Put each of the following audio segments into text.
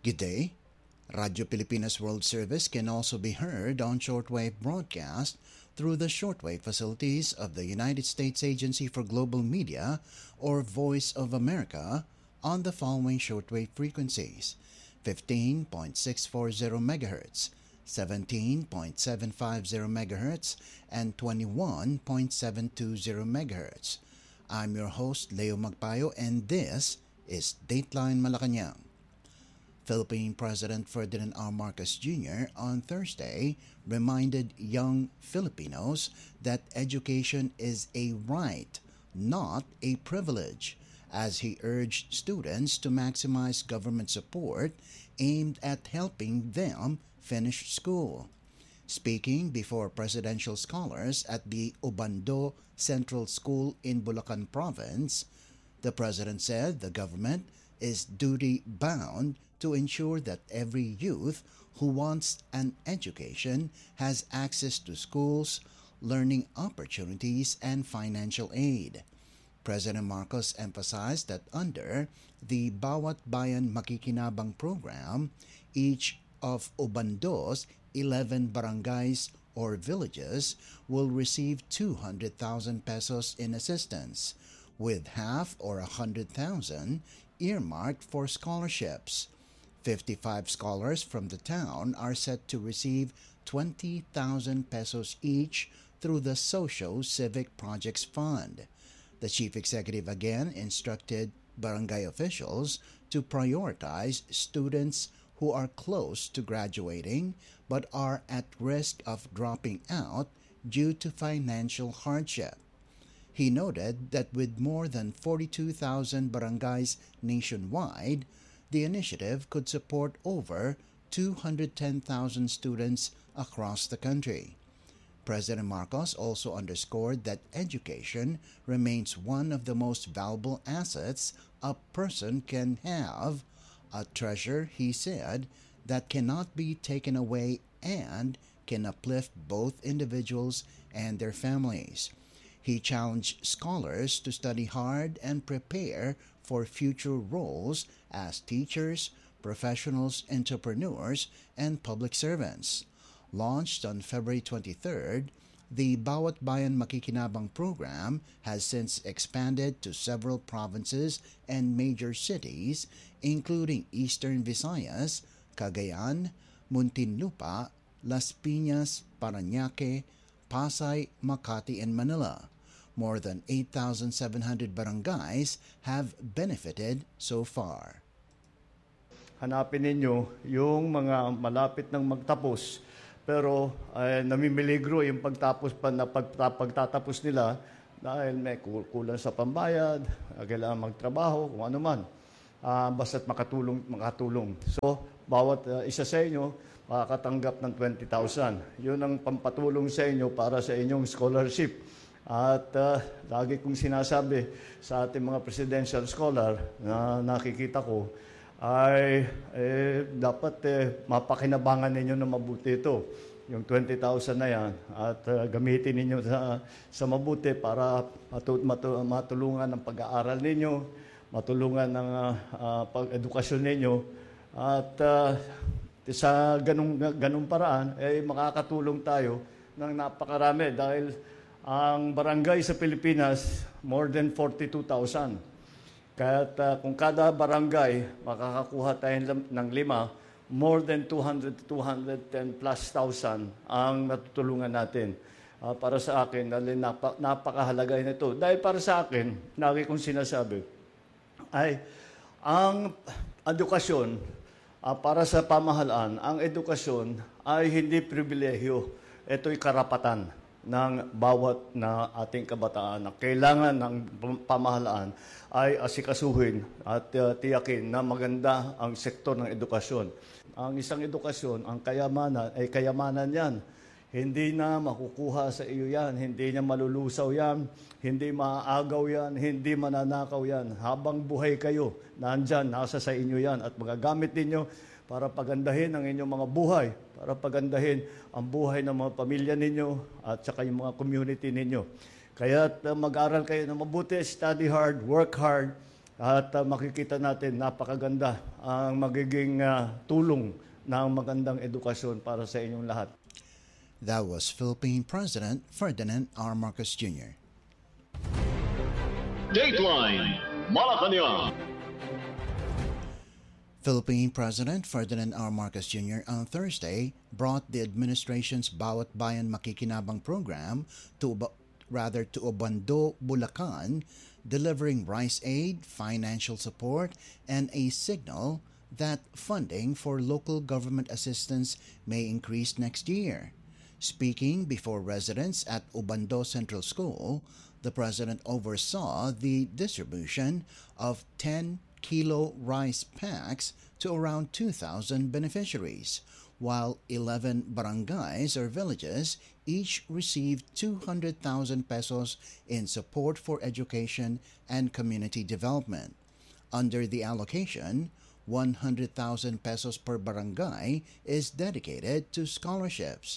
Good day. Radio Pilipinas World Service can also be heard on shortwave broadcast through the shortwave facilities of the United States Agency for Global Media or Voice of America on the following shortwave frequencies: 15.640 MHz, 17.750 MHz, and 21.720 MHz. I'm your host, Leo Magpayo, and this is Dateline Malacanang. Philippine President Ferdinand R. Marcos Jr. on Thursday reminded young Filipinos that education is a right, not a privilege, as he urged students to maximize government support aimed at helping them finish school. Speaking before presidential scholars at the Obando Central School in Bulacan Province, the president said the government is duty-bound to ensure that every youth who wants an education has access to schools, learning opportunities, and financial aid. President Marcos emphasized that under the Bawat Bayan Makikinabang program, each of Obando's 11 barangays or villages will receive 200,000 pesos in assistance, with half or 100,000 earmarked for scholarships. 55 scholars from the town are set to receive 20,000 pesos each through the Socio-Civic Projects Fund. The chief executive again instructed barangay officials to prioritize students who are close to graduating but are at risk of dropping out due to financial hardship. He noted that with more than 42,000 barangays nationwide, the initiative could support over 210,000 students across the country. President Marcos also underscored that education remains one of the most valuable assets a person can have, a treasure, he said, that cannot be taken away and can uplift both individuals and their families. He challenged scholars to study hard and prepare for future roles as teachers, professionals, entrepreneurs, and public servants. Launched on February 23rd, the Bawat Bayan Makikinabang program has since expanded to several provinces and major cities, including Eastern Visayas, Cagayan, Muntinlupa, Las Piñas, Parañaque, Pasay, Makati, and Manila. More than 8,700 barangays have benefited so far. Hanapin ninyo yung mga malapit ng magtapos pero namimiligro yung pagtatapos nila dahil may kulang sa pambayad, kailangan magtrabaho, kung ano man. Basta't makatulong. So, bawat isa sa inyo makakatanggap ng 20,000. Yun ang pampatulong sa inyo para sa inyong scholarship. At lagi kong sinasabi sa ating mga presidential scholar na nakikita ko ay dapat mapakinabangan ninyo na mabuti ito. Yung 20,000 na yan at gamitin ninyo sa mabuti para matulungan ng pag-aaral ninyo, matulungan ng pag-edukasyon ninyo at sa ganung paraan ay makakatulong tayo ng napakarami dahil ang barangay sa Pilipinas, more than 42,000. Kaya't kung kada barangay makakakuha tayo ng 5, more than 200 to 210 plus thousand ang natutulungan natin. Para sa akin, dahil napakahalaga nito. Dahil para sa akin, lagi kong sinasabi, ay ang edukasyon, para sa pamahalaan, ang edukasyon ay hindi pribilehyo. Ito'y karapatan ng bawat na ating kabataan na kailangan ng pamahalaan ay asikasuhin at tiyakin na maganda ang sektor ng edukasyon. Ang isang edukasyon, ang kayamanan ay kayamanan yan. Hindi na makukuha sa iyo yan, hindi niya malulusaw yan, hindi maaagaw yan, hindi mananakaw yan. Habang buhay kayo, nandyan, nasa sa inyo yan at magagamit ninyo para pagandahin ang inyong mga buhay, para pagandahin ang buhay ng mga pamilya ninyo at saka yung mga community ninyo. Kaya mag-aral kayo na mabuti, study hard, work hard, At makikita natin, napakaganda ang magiging tulong ng magandang edukasyon para sa inyong lahat. That was Philippine President Ferdinand R. Marcos Jr. Dateline Malacanang. Philippine President Ferdinand R. Marcos Jr. on Thursday brought the administration's Bawat Bayan Makikinabang program to Obando, Bulacan, delivering rice aid, financial support, and a signal that funding for local government assistance may increase next year. Speaking before residents at Obando Central School, the president oversaw the distribution of 10-kilo rice packs to around 2,000 beneficiaries, while 11 barangays or villages each received 200,000 pesos in support for education and community development. Under the allocation, 100,000 pesos per barangay is dedicated to scholarships,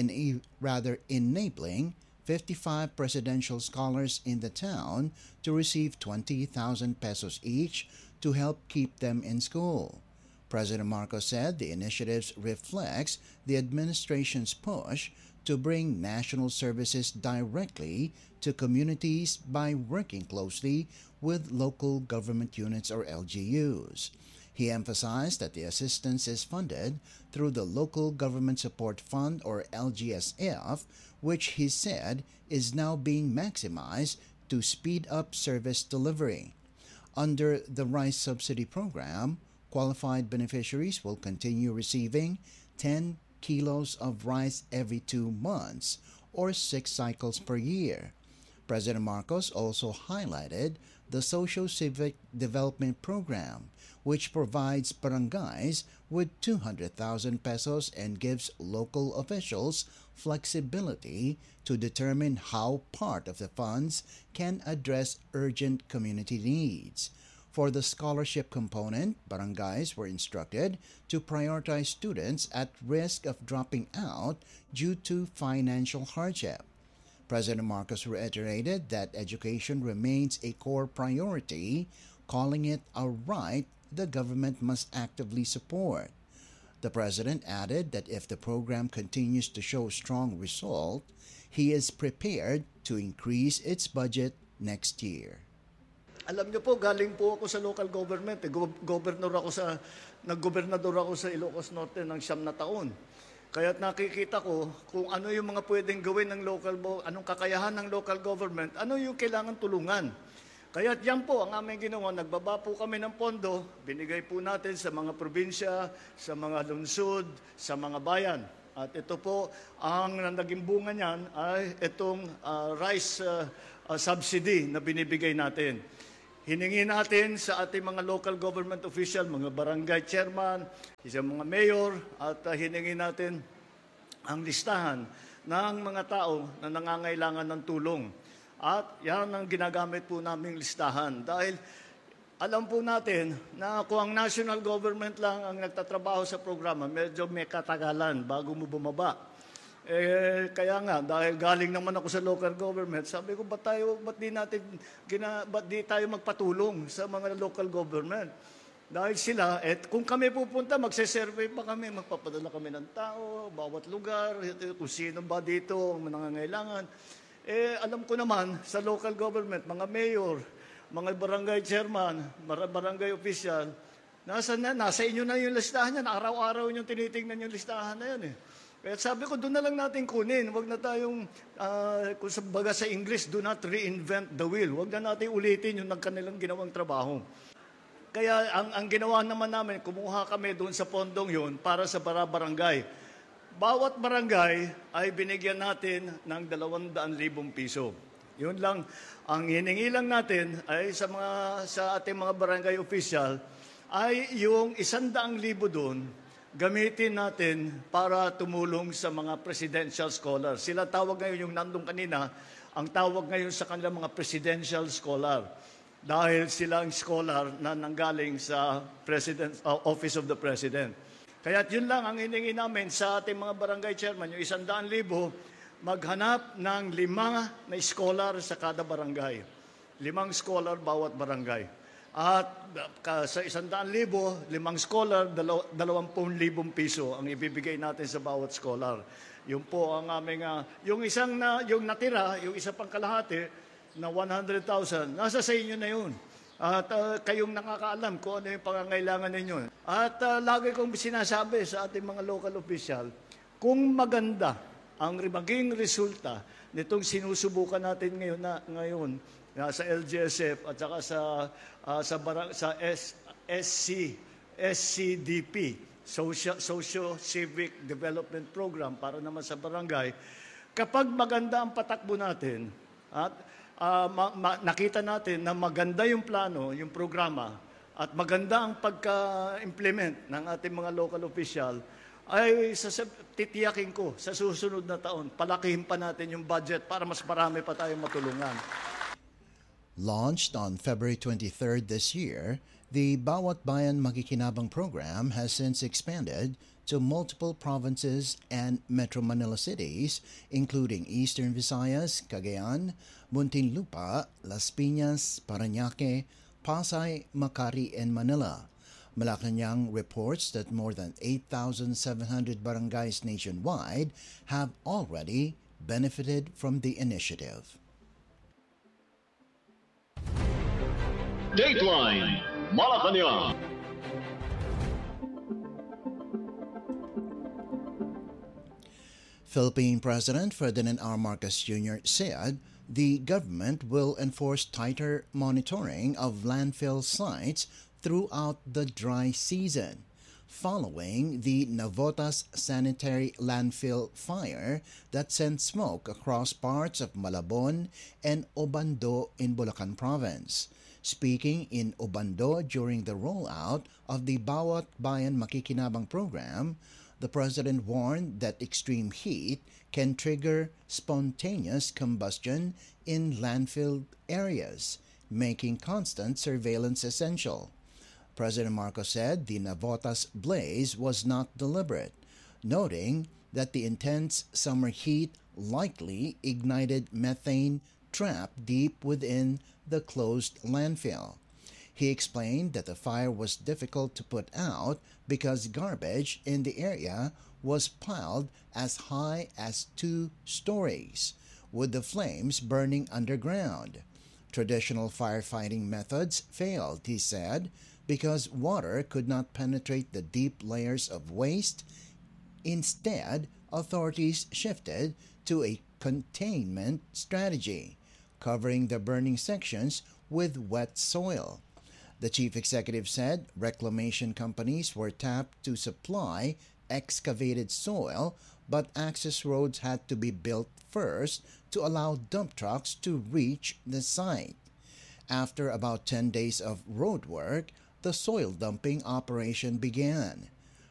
enabling 55 presidential scholars in the town to receive 20,000 pesos each to help keep them in school. President Marcos said the initiatives reflects the administration's push to bring national services directly to communities by working closely with local government units or LGUs. He emphasized that the assistance is funded through the Local Government Support Fund or LGSF, which he said is now being maximized to speed up service delivery. Under the rice subsidy program, qualified beneficiaries will continue receiving 10 kilos of rice every 2 months or 6 cycles per year. President Marcos also highlighted the Socio-Civic Development Program, which provides barangays with 200,000 pesos and gives local officials flexibility to determine how part of the funds can address urgent community needs. For the scholarship component, barangays were instructed to prioritize students at risk of dropping out due to financial hardship. President Marcos reiterated that education remains a core priority, calling it a right the government must actively support. The president added that if the program continues to show strong result, he is prepared to increase its budget next year. Alam niyo po, galing po ako sa local government. Nag-gobernador ako sa Ilocos Norte ng 9 na taon. Kaya't nakikita ko kung ano yung mga pwedeng gawin ng anong kakayahan ng local government, ano yung kailangan tulungan. Kaya't yan po ang aming ginawa. Nagbaba po kami ng pondo, binigay po natin sa mga probinsya, sa mga lungsod, sa mga bayan. At ito po, ang naging bunga niyan ay itong rice subsidy na binibigay natin. Hiningi natin sa ating mga local government official, mga barangay chairman, isang mga mayor, at hiningi natin ang listahan ng mga tao na nangangailangan ng tulong. At yan ang ginagamit po naming listahan. Dahil alam po natin na kung ang national government lang ang nagtatrabaho sa programa, medyo may katagalan bago mo bumaba. Kaya nga, dahil galing naman ako sa local government, sabi ko, ba't di tayo magpatulong sa mga local government? Dahil sila, kung kami pupunta, magse-survey pa kami, magpapadala kami ng tao, bawat lugar, kung sino ba dito ang nangangailangan. Alam ko naman, sa local government, mga mayor, mga barangay chairman, barangay official, nasa inyo na yung listahan yan. Araw-araw yung tinitingnan yung listahan na yan Kaya sabi ko, doon na lang natin kunin. Huwag na tayong, kung sabaga sa English, do not reinvent the wheel. Huwag na natin ulitin yung kanilang ginawang trabaho. Kaya ang ginawa naman namin, kumuha kami doon sa pondong yun para sa barangay. Bawat barangay ay binigyan natin ng 200,000 piso. Yun lang, ang hiningi lang natin ay sa ating mga barangay official ay yung 100,000 doon, gamitin natin para tumulong sa mga presidential scholars. Sila tawag ngayon yung nandun kanina, ang tawag ngayon sa kanilang mga presidential scholar. Dahil sila ang scholar na nanggaling sa Office of the President. Kaya yun lang ang hiningi namin sa ating mga barangay chairman, yung 100,000, maghanap ng 5 na scholar sa kada barangay. 5 scholar bawat barangay. At sa 100,000, 5 scholar, 20,000 piso ang ibibigay natin sa bawat scholar. Yun po ang aming, yung natira, yung isa pang kalahati na 100,000, nasa sa inyo na yun. At kayong nakakaalam kung ano yung pangangailangan ninyo. At lagi kong sinasabi sa ating mga local official, kung maganda ang maging resulta nitong sinusubukan natin ngayon sa LGSF at saka sa SCDP, Socio-Civic Development Program para naman sa barangay, kapag maganda ang patakbo natin at nakita natin na maganda yung plano, yung programa, at maganda ang pagka-implement ng ating mga local official, ay titiyakin ko sa susunod na taon, palakihin pa natin yung budget para mas marami pa tayong matulungan. Launched on February 23rd this year, the Bawat Bayan Makikinabang program has since expanded to multiple provinces and Metro Manila cities, including Eastern Visayas, Cagayan, Muntinlupa, Las Piñas, Parañaque, Pasay, Makati, and Manila. Malacanang reports that more than 8,700 barangays nationwide have already benefited from the initiative. Dateline Malacanang. Philippine President Ferdinand R. Marcos Jr. said the government will enforce tighter monitoring of landfill sites throughout the dry season, following the Navotas sanitary landfill fire that sent smoke across parts of Malabon and Obando in Bulacan Province. Speaking in Obando during the rollout of the Bawat Bayan Makikinabang program, the president warned that extreme heat can trigger spontaneous combustion in landfill areas, making constant surveillance essential. President Marcos said the Navotas blaze was not deliberate, noting that the intense summer heat likely ignited methane trapped deep within the closed landfill. He explained that the fire was difficult to put out because garbage in the area was piled as high as 2 stories, with the flames burning underground. Traditional firefighting methods failed, he said, because water could not penetrate the deep layers of waste. Instead, authorities shifted to a containment strategy, covering the burning sections with wet soil. The chief executive said reclamation companies were tapped to supply excavated soil, but access roads had to be built first to allow dump trucks to reach the site. After about 10 days of road work, the soil dumping operation began.